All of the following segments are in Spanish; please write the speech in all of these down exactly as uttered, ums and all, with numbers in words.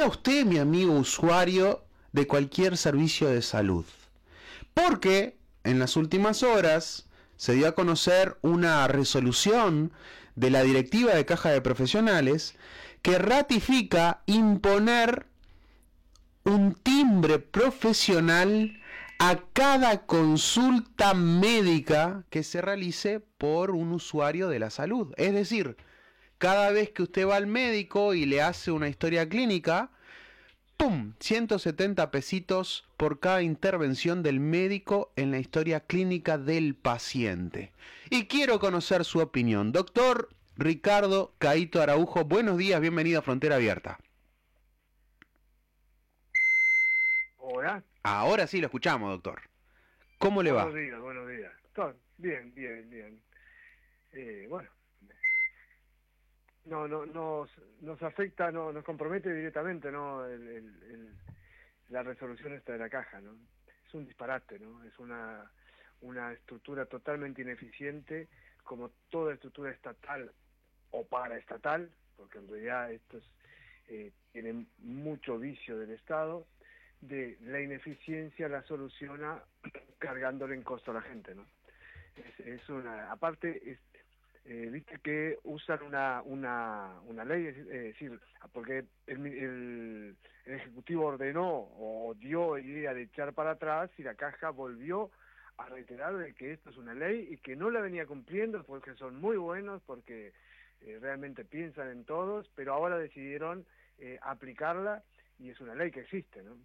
usted, mi amigo usuario de cualquier servicio de salud? Porque en las últimas horas se dio a conocer una resolución de la directiva de Caja de Profesionales que ratifica imponer un timbre profesional a cada consulta médica que se realice por un usuario de la salud. Es decir, cada vez que usted va al médico y le hace una historia clínica, ¡pum!, ciento setenta pesitos por cada intervención del médico en la historia clínica del paciente. Y quiero conocer su opinión. Doctor Ricardo Caíto Araujo, buenos días, bienvenido a Frontera Abierta. Hola. Ahora sí lo escuchamos, doctor. ¿Cómo le va? Buenos días, buenos días. Todo bien, bien, bien. Eh, bueno, no, no, nos, nos afecta, no, nos compromete directamente, ¿no? El, el, el, la resolución esta de la caja, ¿no? Es un disparate, ¿no? Es una, una estructura totalmente ineficiente, como toda estructura estatal o paraestatal, porque en realidad estos eh, tienen mucho vicio del Estado. De la ineficiencia la soluciona cargándole en costo a la gente, ¿no? Es, es una, aparte, es, eh, viste que usan una una, una ley, es, es decir, porque el, el, el Ejecutivo ordenó o dio idea de echar para atrás y la Caja volvió a reiterar de que esto es una ley y que no la venía cumpliendo porque son muy buenos, porque eh, realmente piensan en todos, pero ahora decidieron eh, aplicarla y es una ley que existe, ¿no?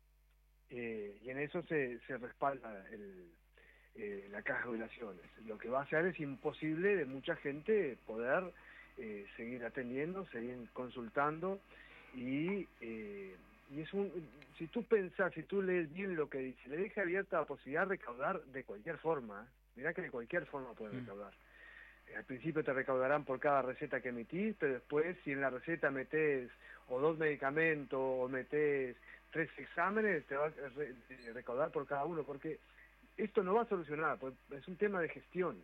Eh, y en eso se, se respalda el, eh, la Caja de Jubilaciones. Lo que va a hacer es imposible de mucha gente poder eh, seguir atendiendo, seguir consultando, y, eh, y es un, si tú pensás, si tú lees bien lo que dice, le deja abierta la posibilidad de recaudar de cualquier forma, ¿eh? Mirá que de cualquier forma puedes recaudar. Eh, al principio te recaudarán por cada receta que emitís, pero después si en la receta metés o dos medicamentos o metés tres exámenes, te va a recaudar por cada uno, porque esto no va a solucionar, pues es un tema de gestión,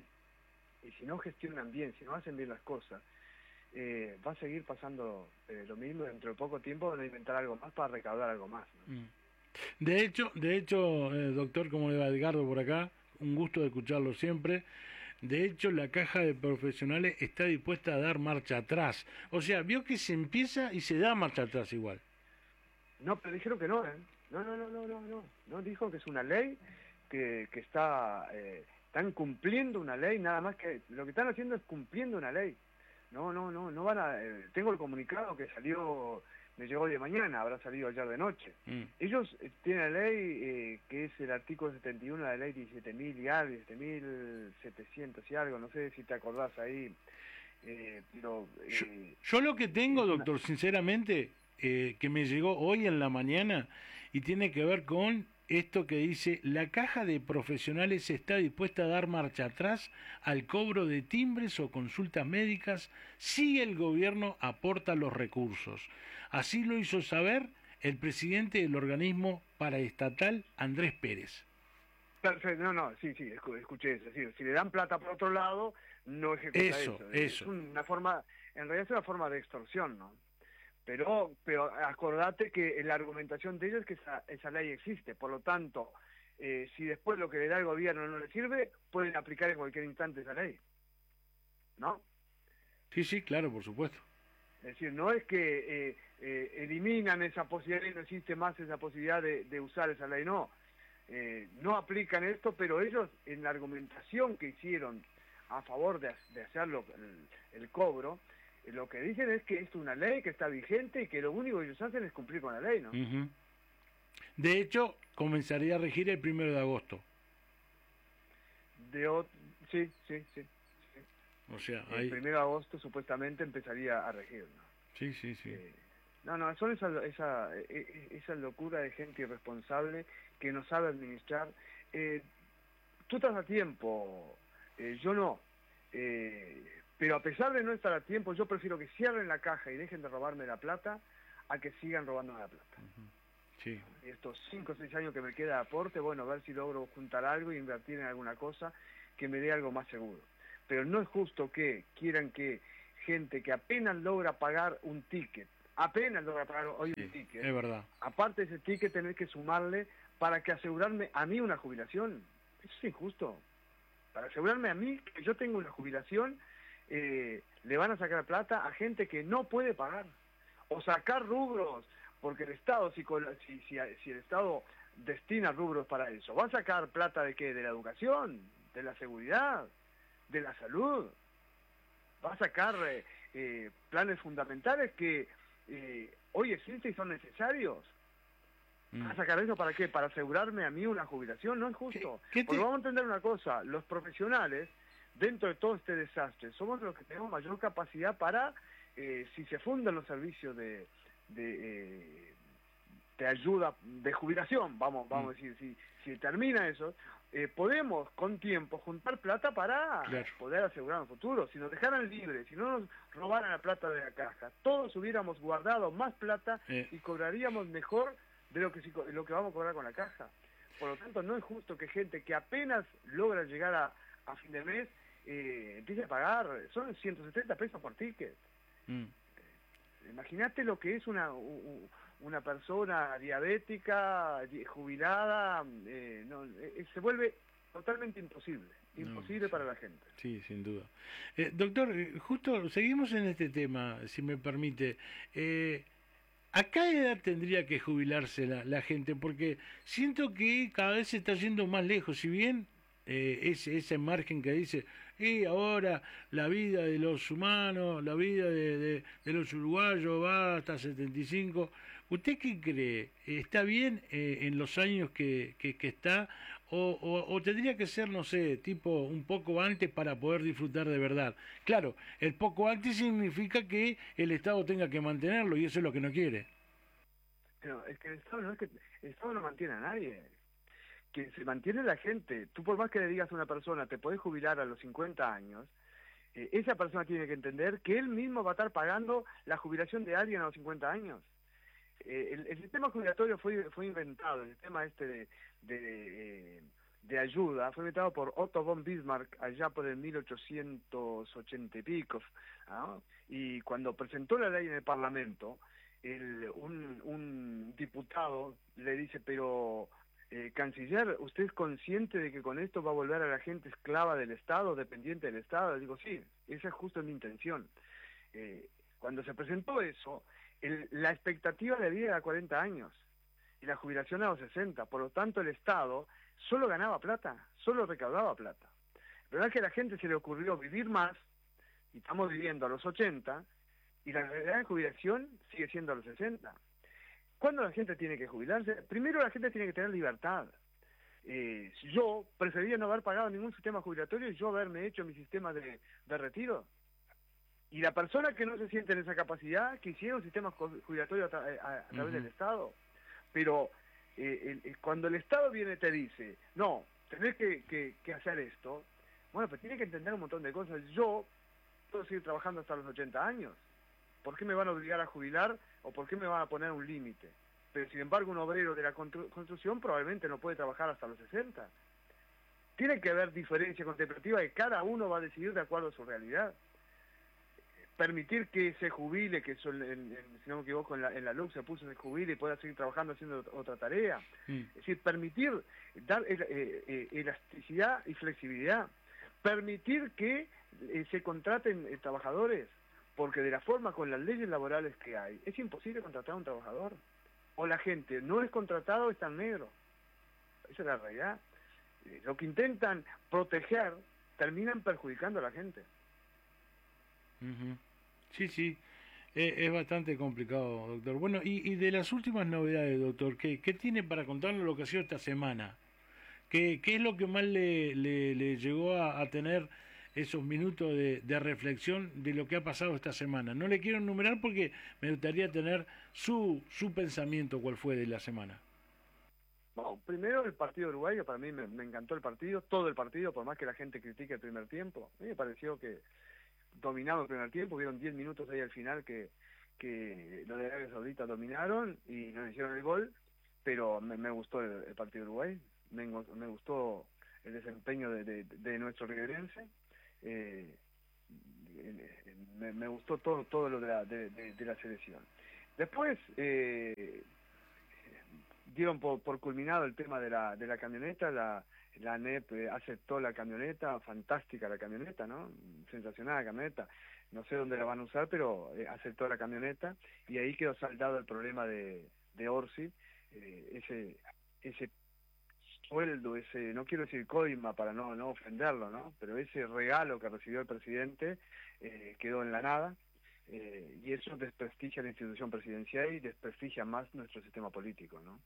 y si no gestionan bien, si no hacen bien las cosas, eh, va a seguir pasando eh, lo mismo. Dentro de poco tiempo van a inventar algo más para recaudar algo más, ¿no? De hecho, de hecho, eh, doctor, ¿cómo le va? Edgardo por acá? Un gusto de escucharlo siempre. De hecho, la Caja de Profesionales está dispuesta a dar marcha atrás. O sea, vio que se empieza y se da marcha atrás igual. No, pero dijeron que no, ¿eh? No, no, no, no, no, no. No, dijo que es una ley, que, que está, eh, están cumpliendo una ley, nada más que lo que están haciendo es cumpliendo una ley. No, no, no, no van a... Eh, tengo el comunicado que salió, me llegó hoy de mañana, habrá salido ayer de noche. Mm. Ellos eh, tienen la ley, eh, que es el artículo setenta y uno de la ley diecisiete mil y algo, diecisiete mil setecientos y algo, no sé si te acordás ahí, eh, pero... Eh, yo, yo lo que tengo, doctor, una... sinceramente... Eh, que me llegó hoy en la mañana y tiene que ver con esto que dice: la Caja de Profesionales está dispuesta a dar marcha atrás al cobro de timbres o consultas médicas si el gobierno aporta los recursos. Así lo hizo saber el presidente del organismo paraestatal, Andrés Pérez. Perfecto, no, no, sí, sí, escuché eso. Es decir, si le dan plata por otro lado, no ejecuta eso. Eso, eso. Es una forma, en realidad es una forma de extorsión, ¿no? Pero, pero acordate que la argumentación de ellos es que esa, esa ley existe, por lo tanto, eh, si después lo que le da el gobierno no le sirve, pueden aplicar en cualquier instante esa ley, ¿no? Sí, sí, claro, por supuesto. Es decir, no es que eh, eh, eliminan esa posibilidad y no existe más esa posibilidad de, de usar esa ley, no. Eh, no aplican esto, pero ellos en la argumentación que hicieron a favor de, de hacerlo, el, el cobro, lo que dicen es que es una ley que está vigente y que lo único que ellos hacen es cumplir con la ley, ¿no? Uh-huh. De hecho, comenzaría a regir el primero de agosto. De o... sí, sí, sí, sí. O sea, el hay... primero de agosto supuestamente empezaría a regir, ¿no? Sí, sí, sí. Eh, no, no, son esa, esa, esa locura de gente irresponsable que no sabe administrar. Eh, tú estás a tiempo, eh, yo no. Eh, pero a pesar de no estar a tiempo, yo prefiero que cierren la caja y dejen de robarme la plata a que sigan robando la plata. Uh-huh. Sí. Y estos cinco o seis años que me queda de aporte, bueno, a ver si logro juntar algo e invertir en alguna cosa que me dé algo más seguro. Pero no es justo que quieran que gente que apenas logra pagar un ticket apenas logra pagar hoy Sí, un ticket. es verdad. Aparte de ese ticket, tener que sumarle para que asegurarme a mí una jubilación. Eso es injusto. Para asegurarme a mí que yo tengo una jubilación, eh, le van a sacar plata a gente que no puede pagar. O sacar rubros, porque el Estado, si, si, si, si el Estado destina rubros para eso, ¿va a sacar plata de qué? ¿De la educación? ¿De la seguridad? ¿De la salud? ¿Va a sacar eh, eh, planes fundamentales que eh, hoy existen y son necesarios? ¿Va a sacar eso para qué? ¿Para asegurarme a mí una jubilación? No es justo. ¿Qué, qué te... Porque vamos a entender una cosa, los profesionales, dentro de todo este desastre, somos los que tenemos mayor capacidad para, eh, si se fundan los servicios de, de, eh, de ayuda, de jubilación, vamos, vamos mm. a decir, si, si termina eso, eh, podemos con tiempo juntar plata para claro. poder asegurar un futuro. Si nos dejaran libres, si no nos robaran la plata de la caja, todos hubiéramos guardado más plata eh. y cobraríamos mejor de lo que, lo que vamos a cobrar con la caja. Por lo tanto, no es justo que gente que apenas logra llegar a, a fin de mes eh, empiece a pagar, son ciento setenta pesos por ticket. Mm. Eh, Imagínate lo que es una, una persona diabética, jubilada, eh, no, eh, se vuelve totalmente imposible, imposible no, sí. para la gente. Sí, sin duda. Eh, doctor, justo seguimos en este tema, si me permite. Eh, ¿A qué edad tendría que jubilarse la, la gente? Porque siento que cada vez se está yendo más lejos. Si bien eh, ese, ese margen que dice, y ahora la vida de los humanos, la vida de, de, de los uruguayos va hasta setenta y cinco, ¿usted qué cree? ¿Está bien eh, en los años que, que, que está? O, o, o tendría que ser, no sé, tipo un poco antes para poder disfrutar de verdad? Claro, el poco antes significa que el Estado tenga que mantenerlo y eso es lo que no quiere. Pero es que el Estado no es que el Estado no mantiene a nadie, que se mantiene la gente. Tú por más que le digas a una persona, te podés jubilar a los cincuenta años, eh, esa persona tiene que entender que él mismo va a estar pagando la jubilación de alguien a los cincuenta años. Eh, el, el sistema jubilatorio fue, fue inventado, el sistema este de, de, de ayuda, fue inventado por Otto von Bismarck allá por el mil ochocientos ochenta y pico, ¿no? Y cuando presentó la ley en el Parlamento, el, un, un diputado le dice, pero eh, canciller, ¿usted es consciente de que con esto va a volver a la gente esclava del Estado, dependiente del Estado? Le digo, sí, esa es justo mi intención. Eh, cuando se presentó eso, El, la expectativa de vida era cuarenta años y la jubilación a los sesenta, por lo tanto el Estado solo ganaba plata, solo recaudaba plata. La verdad es que a la gente se le ocurrió vivir más, y estamos viviendo a los ochenta, y la realidad de jubilación sigue siendo a los sesenta. ¿Cuándo la gente tiene que jubilarse? Primero la gente tiene que tener libertad. Eh, yo prefería no haber pagado ningún sistema jubilatorio y yo haberme hecho mi sistema de, de retiro. Y la persona que no se siente en esa capacidad, que hiciera un sistema jubilatorio a, tra a, a través uh-huh. del Estado. Pero eh, el, el, cuando el Estado viene y te dice, no, tenés que, que, que hacer esto, bueno, pues tiene que entender un montón de cosas. Yo puedo seguir trabajando hasta los ochenta años. ¿Por qué me van a obligar a jubilar o por qué me van a poner un límite? Pero sin embargo un obrero de la constru construcción probablemente no puede trabajar hasta los sesenta. Tiene que haber diferencia contemplativa y cada uno va a decidir de acuerdo a su realidad. Permitir que se jubile, que eso, en, en, si no me equivoco, en la, en la L U C se puso se jubile y pueda seguir trabajando haciendo otra tarea. Mm. Es decir, permitir, dar eh, eh, elasticidad y flexibilidad. Permitir que eh, se contraten eh, trabajadores, porque de la forma con las leyes laborales que hay, es imposible contratar a un trabajador. O la gente no es contratada o está en negro. Esa es la realidad. Eh, lo que intentan proteger, terminan perjudicando a la gente. Uh-huh. Sí, sí, eh, es bastante complicado, doctor. Bueno, y, y de las últimas novedades, doctor, ¿qué, qué tiene para contarnos lo que ha sido esta semana? ¿Qué, qué es lo que más le, le, le llegó a, a tener esos minutos de, de reflexión de lo que ha pasado esta semana? No le quiero enumerar porque me gustaría tener su, su pensamiento, cuál fue de la semana. Bueno, primero el partido uruguayo, para mí me, me encantó el partido, todo el partido, por más que la gente critique el primer tiempo. A mí me pareció que dominado el primer tiempo, hubieron diez minutos ahí al final que, que los de Arabia Saudita dominaron y nos hicieron el gol, pero me, me gustó el, el partido de Uruguay, me, me gustó el desempeño de, de, de nuestro riguerense, eh, me, me gustó todo todo lo de la, de, de, de la selección. Después eh, dieron por, por culminado el tema de la, de la camioneta, la, la A N E P aceptó la camioneta, fantástica la camioneta, ¿no? Sensacional la camioneta, no sé dónde la van a usar, pero eh, aceptó la camioneta, y ahí quedó saldado el problema de, de Orsi, eh, ese, ese sueldo, ese, no quiero decir coima para no, no ofenderlo, ¿no? Pero ese regalo que recibió el presidente eh, quedó en la nada, eh, y eso desprestigia la institución presidencial y desprestigia más nuestro sistema político, ¿no?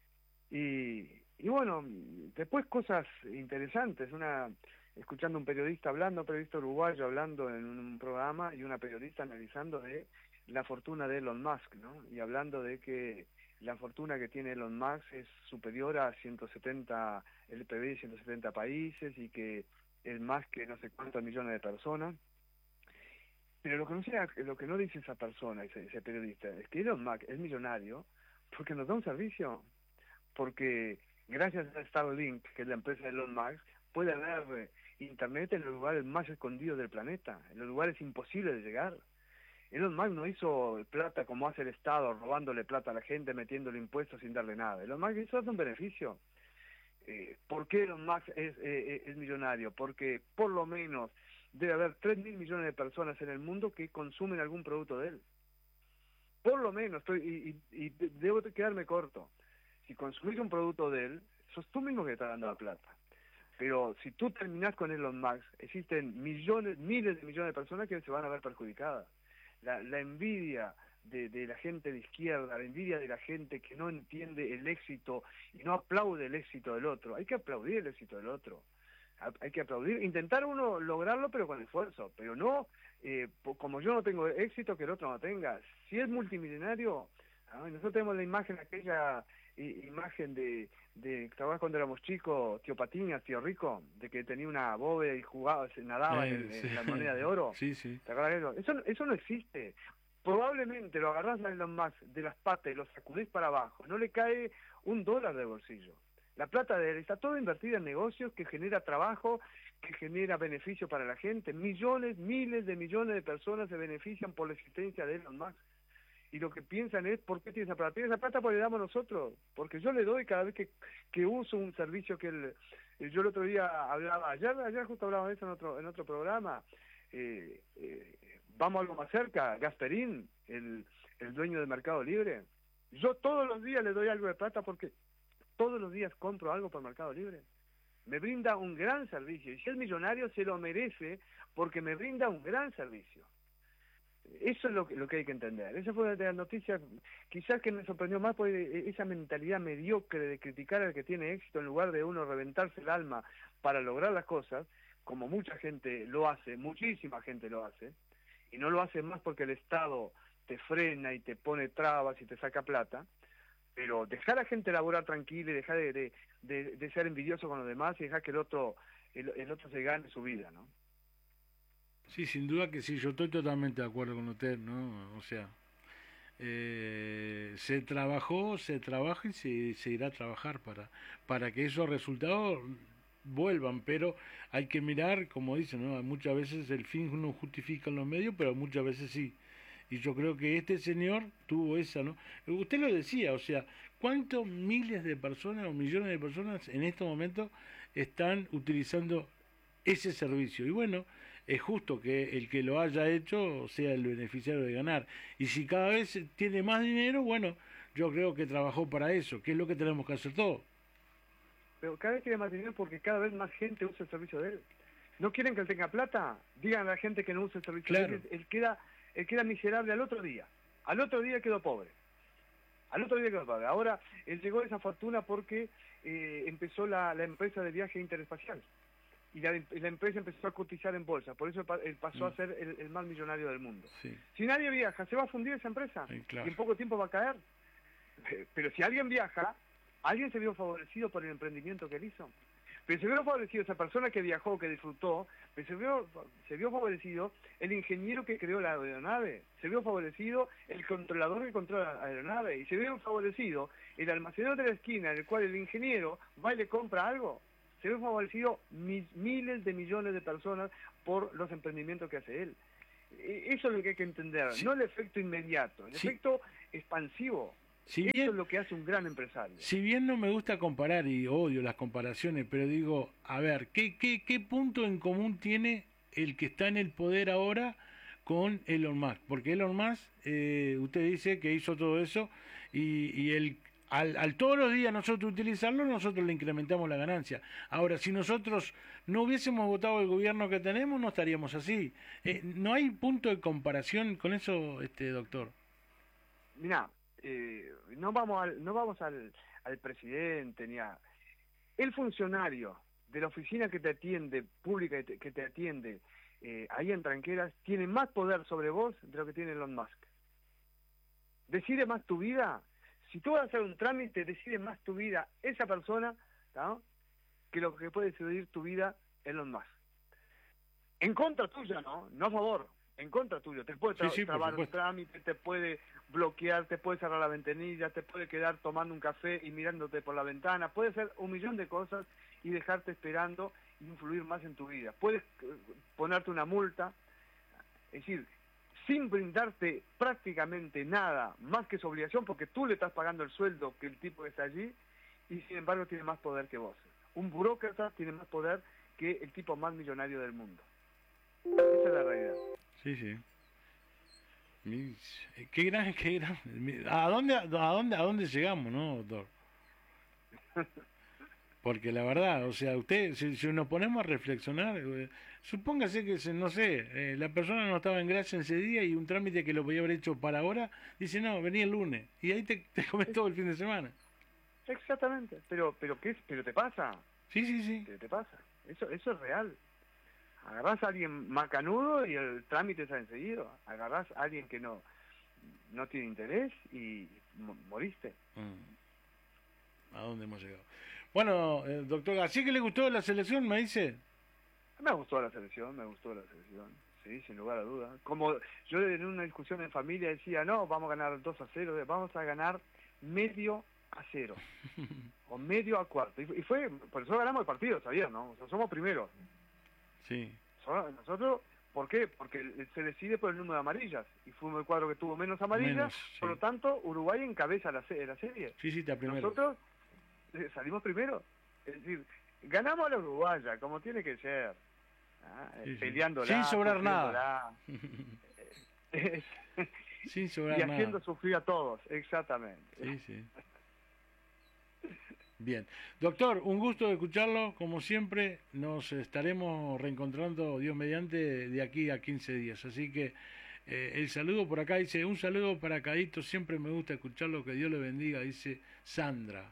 Y, y bueno, después cosas interesantes, una escuchando un periodista hablando, un periodista uruguayo hablando en un programa, y una periodista analizando de la fortuna de Elon Musk, ¿no? Y hablando de que la fortuna que tiene Elon Musk es superior a ciento setenta, el P I B de ciento setenta países, y que es más que no sé cuántos millones de personas. Pero lo que no, sea, lo que no dice esa persona, ese, ese periodista, es que Elon Musk es millonario porque nos da un servicio, porque gracias a Starlink, que es la empresa de Elon Musk, puede haber internet en los lugares más escondidos del planeta, en los lugares imposibles de llegar. Elon Musk no hizo plata como hace el Estado, robándole plata a la gente, metiéndole impuestos sin darle nada. Elon Musk hizo un beneficio. Eh, ¿Por qué Elon Musk es, eh, es millonario? Porque por lo menos debe haber tres mil millones de personas en el mundo que consumen algún producto de él. Por lo menos, estoy, y, y, y debo quedarme corto. Si consumís un producto de él, sos tú mismo que estás dando la plata. Pero si tú terminás con Elon Musk, existen millones, miles de millones de personas que se van a ver perjudicadas. La, la envidia de, de la gente de izquierda, la envidia de la gente que no entiende el éxito y no aplaude el éxito del otro. Hay que aplaudir el éxito del otro. Hay que aplaudir, intentar uno lograrlo, pero con esfuerzo, pero no, eh, como yo no tengo éxito, que el otro no tenga. Si es multimillonario, ¿no? Nosotros tenemos la imagen, aquella i, imagen de, de trabajar cuando éramos chicos, tío Patiñas, tío Rico, de que tenía una bóveda y jugaba, se nadaba eh, en, sí. en la moneda de oro. Sí, sí. ¿Te acuerdas de eso? Eso, eso no existe. Probablemente lo agarrás a Elon Musk de las patas y lo sacudís para abajo, no le cae un dólar de bolsillo. La plata de él está toda invertida en negocios que genera trabajo, que genera beneficio para la gente. Millones, miles de millones de personas se benefician por la existencia de Elon Musk. Y lo que piensan es, ¿por qué tiene esa plata? Tiene esa plata porque le damos nosotros. Porque yo le doy cada vez que, que uso un servicio que él... Yo el otro día hablaba, ayer, ayer justo hablaba de eso en otro, en otro programa. Eh, eh, vamos algo más cerca, Gasperín, el, el dueño del Mercado Libre. Yo todos los días le doy algo de plata porque... todos los días compro algo por Mercado Libre. Me brinda un gran servicio. Y si es millonario, se lo merece porque me brinda un gran servicio. Eso es lo que, lo que hay que entender. Esa fue de las noticias, quizás que me sorprendió más, por esa mentalidad mediocre de criticar al que tiene éxito en lugar de uno reventarse el alma para lograr las cosas, como mucha gente lo hace, muchísima gente lo hace, y no lo hace más porque el Estado te frena y te pone trabas y te saca plata. Pero dejar a la gente laburar tranquila y dejar de, de, de, de ser envidioso con los demás y dejar que el otro el, el otro se gane su vida, ¿no? Sí, sin duda que sí, yo estoy totalmente de acuerdo con usted, ¿no? O sea, eh, se trabajó, se trabaja y se, se irá a trabajar para, para que esos resultados vuelvan, pero hay que mirar, como dicen, ¿no? Muchas veces el fin no justifica los medios, pero muchas veces sí. Y yo creo que este señor tuvo esa, ¿no? Usted lo decía, o sea, ¿cuántos miles de personas o millones de personas en estos momentos están utilizando ese servicio? Y bueno, es justo que el que lo haya hecho sea el beneficiario de ganar. Y si cada vez tiene más dinero, bueno, yo creo que trabajó para eso, que es lo que tenemos que hacer todos. Pero cada vez tiene más dinero porque cada vez más gente usa el servicio de él. ¿No quieren que él tenga plata? Digan a la gente que no usa el servicio claro. de él. Él queda... Él queda miserable al otro día. Al otro día quedó pobre. Al otro día quedó pobre. Ahora, él llegó a esa fortuna porque eh, empezó la, la empresa de viaje interespacial. Y la, la empresa empezó a cotizar en bolsa. Por eso él pasó mm. a ser el, el más millonario del mundo. Sí. Si nadie viaja, se va a fundir esa empresa. Sí, claro. Y en poco tiempo va a caer. Pero si alguien viaja, alguien se vio favorecido por el emprendimiento que él hizo. Pero se vio favorecido esa persona que viajó, que disfrutó, pero se vio, se vio favorecido el ingeniero que creó la aeronave, se vio favorecido el controlador que controla la aeronave, y se vio favorecido el almacenador de la esquina, en el cual el ingeniero va y le compra algo. Se vio favorecido mis, miles de millones de personas por los emprendimientos que hace él. Eso es lo que hay que entender, sí. No el efecto inmediato. El sí. efecto expansivo. Si Eso bien, es lo que hace un gran empresario. si bien no me gusta comparar y odio las comparaciones, pero digo, a ver, ¿qué, qué, qué punto en común tiene el que está en el poder ahora con Elon Musk? Porque Elon Musk, eh, usted dice que hizo todo eso y, y el, al, al todos los días nosotros utilizarlo, nosotros le incrementamos la ganancia. Ahora, si nosotros no hubiésemos votado el gobierno que tenemos, no estaríamos así. Eh, ¿No hay punto de comparación con eso, este doctor? Mirá, eh, no vamos al, no vamos al, al presidente ni a... El funcionario de la oficina que te atiende, pública que te, que te atiende eh, ahí en Tranqueras, tiene más poder sobre vos de lo que tiene Elon Musk. Decide más tu vida. Si tú vas a hacer un trámite, decide más tu vida esa persona, ¿no?, que lo que puede decidir tu vida Elon Musk. En contra tuya, ¿no? No a favor. En contra tuyo. Te puede tra sí, sí, trabar un trámite, te puede bloquear, te puede cerrar la ventanilla, te puede quedar tomando un café y mirándote por la ventana. Puede hacer un millón de cosas y dejarte esperando y influir más en tu vida. Puedes ponerte una multa. Es decir, sin brindarte prácticamente nada más que su obligación, porque tú le estás pagando el sueldo que el tipo que está allí, y sin embargo tiene más poder que vos. Un burócrata tiene más poder que el tipo más millonario del mundo. Esa es la realidad. Sí, sí. Mis, qué gran, qué gran. ¿A dónde, a dónde, a dónde llegamos, no, doctor? Porque la verdad, o sea, usted, si, si nos ponemos a reflexionar, eh, supóngase que, no sé, eh, la persona no estaba en gracia ese día y un trámite que lo podía haber hecho para ahora, dice, no, vení el lunes, y ahí te, te comes todo el fin de semana. Exactamente, pero pero qué es, pero te pasa. Sí, sí, sí. ¿Qué te pasa? Eso eso es real. Agarrás a alguien macanudo y el trámite está enseguida. Agarrás a alguien que no no tiene interés y moriste. Mm. ¿A dónde hemos llegado? Bueno, eh, doctor, ¿así que le gustó la selección, me dice? Me gustó la selección, me gustó la selección. Sí, sin lugar a dudas. Como yo en una discusión en familia decía, no, vamos a ganar dos a cero, vamos a ganar medio a cero. O medio a cuarto. Y fue, por eso ganamos el partido, ¿sabías, no? O sea, somos primeros. Sí. Nosotros, ¿por qué? Porque se decide por el número de amarillas. Y fuimos el cuadro que tuvo menos amarillas. Menos, sí. Por lo tanto, Uruguay encabeza la, la serie. Sí, sí, está primero. Nosotros eh, salimos primero. Es decir, ganamos a la uruguaya, como tiene que ser. ¿Ah? Sí, peleándola. Sin sobrar nada. Sin sobrar nada. Y haciendo nada. sufrir a todos, exactamente. Sí, sí. Bien. Doctor, un gusto de escucharlo, como siempre, nos estaremos reencontrando, Dios mediante, de aquí a quince días. Así que eh, el saludo por acá, dice, un saludo para Cadito, siempre me gusta escucharlo, que Dios le bendiga, dice Sandra.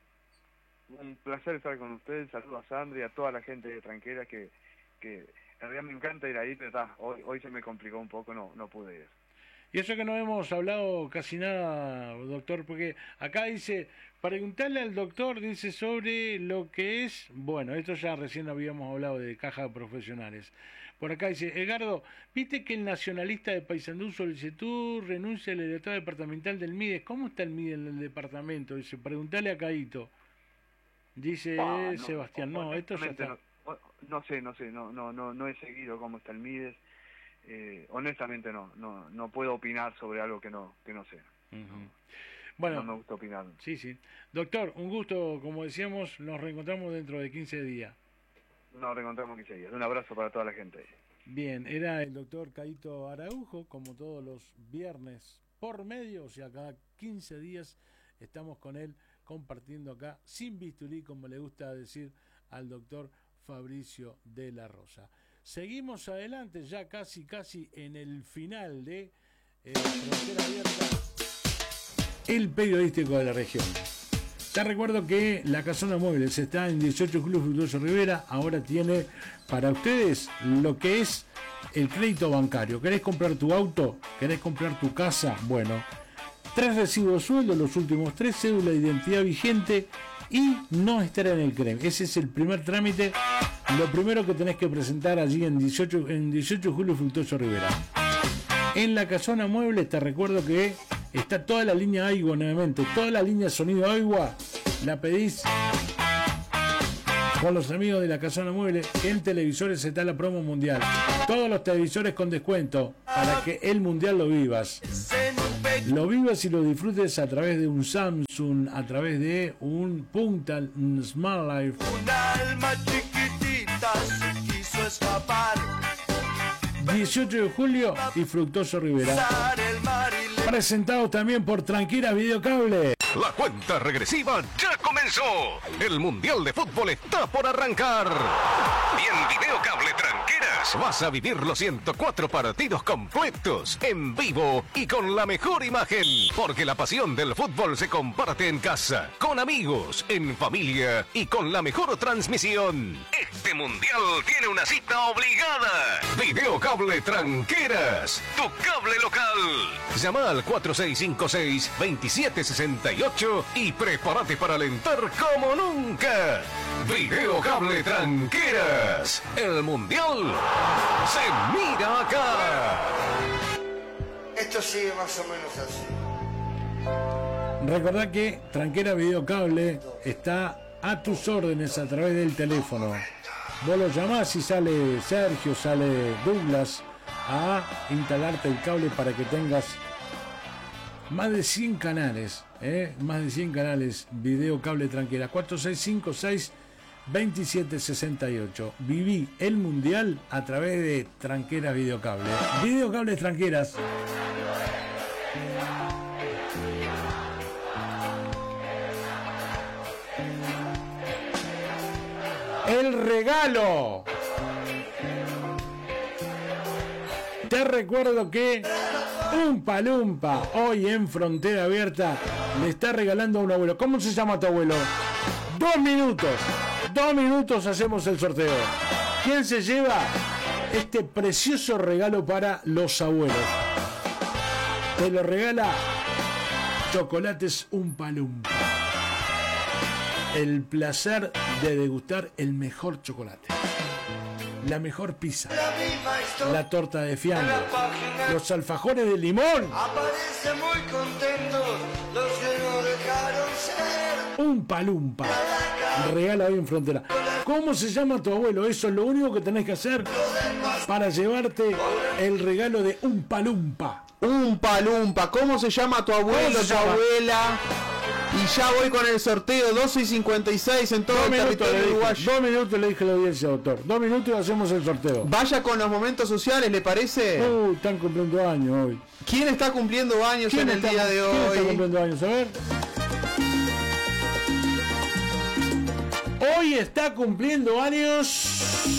Un placer estar con ustedes, saludo a Sandra y a toda la gente de Tranquera, que, que en realidad me encanta ir ahí, pero está, hoy, hoy se me complicó un poco, no, no pude ir. Y eso que no hemos hablado casi nada, doctor, porque acá dice, preguntarle al doctor, dice, sobre lo que es, bueno, esto ya recién habíamos hablado de cajas profesionales. Por acá dice, Edgardo, ¿viste que el nacionalista de Paysandú solicitó renuncia al director departamental del MIDES? ¿Cómo está el MIDES en el departamento? Dice, preguntale a Caíto. Dice ah, no, Sebastián, no, no esto ya está. No, no sé, no sé, no, no, no, no he seguido cómo está el MIDES. Eh, honestamente no, no, no puedo opinar sobre algo que no, que no sé. Uh-huh. Bueno, no me gusta opinar. Sí, sí. Doctor, un gusto, como decíamos, nos reencontramos dentro de quince días. Nos reencontramos quince días. Un abrazo para toda la gente. Bien, era el doctor Caíto Araujo, como todos los viernes por medio, o sea, cada quince días estamos con él compartiendo acá, sin bisturí, como le gusta decir al doctor Fabricio de la Rosa. Seguimos adelante, ya casi, casi en el final de eh, Frontera Abierta, el periodístico de la región. Te recuerdo que la Casona Muebles está en dieciocho Julio Fructuoso Rivera, ahora tiene para ustedes lo que es el crédito bancario. ¿Querés comprar tu auto? ¿Querés comprar tu casa? Bueno, tres recibos de sueldo, los últimos tres, cédula de identidad vigente y no estar en el C R E M. Ese es el primer trámite. Lo primero que tenés que presentar allí en dieciocho, en dieciocho Julio Fructuoso Rivera. En la Casona Muebles te recuerdo que está toda la línea Aigua nuevamente, toda la línea sonido Aigua, la pedís con los amigos de la Casona Muebles. En televisores está la promo mundial. Todos los televisores con descuento para que el mundial lo vivas. lo vivas y lo disfrutes a través de un Samsung, a través de un Punta, un Smart Life. Un alma chiquitita se quiso escapar. dieciocho de julio y Fructuoso Rivera. Cruzar el mar y le- Presentados también por Tranqueras Videocable. La cuenta regresiva ya comenzó. El Mundial de Fútbol está por arrancar. Y en Videocable Tranqueras vas a vivir los ciento cuatro partidos completos, en vivo y con la mejor imagen. Porque la pasión del fútbol se comparte en casa, con amigos, en familia y con la mejor transmisión. Este Mundial tiene una cita obligada. Videocable Tranqueras, tu cable local. Llama al cuatro seis cinco seis, dos siete seis ocho y prepárate para alentar como nunca. Videocable Tranqueras. El Mundial se mira acá. Esto sigue más o menos así. Recordá que Tranquera Videocable está a tus órdenes a través del teléfono. Vos lo llamás y sale Sergio, sale Douglas a instalarte el cable para que tengas más de cien canales, ¿eh? Más de cien canales. Videocable Tranquera. cuatro seis cinco seis, dos siete seis ocho. Viví el Mundial a través de Tranqueras Videocable. Videocables Tranqueras. El regalo. Te recuerdo que un Palumpa hoy en Frontera Abierta le está regalando a un abuelo. ¿Cómo se llama tu abuelo? Dos minutos. Dos minutos hacemos el sorteo. ¿Quién se lleva este precioso regalo para los abuelos? Te lo regala Chocolates Un Palumpa. El placer de degustar el mejor chocolate, la mejor pizza, la torta de fiambre, los alfajores de limón. Aparece muy contentos los que no dejaron ser. Un Palumpa. Regala hoy en Frontera. ¿Cómo se llama tu abuelo? Eso es lo único que tenés que hacer para llevarte el regalo de un Palumpa. Un Palumpa. ¿Cómo se llama tu abuelo, ¿Cómo se tu llama? abuela? Y ya voy con el sorteo doce y cincuenta y seis en todo Dos el minutos, territorio le dije, uruguayo. dos minutos le dije a la audiencia, doctor. Dos minutos y hacemos el sorteo. Vaya con los momentos sociales, ¿le parece? Uh, están cumpliendo años hoy. ¿Quién está cumpliendo años en el está, día de ¿quién está hoy? cumpliendo años? A ver. Hoy está cumpliendo años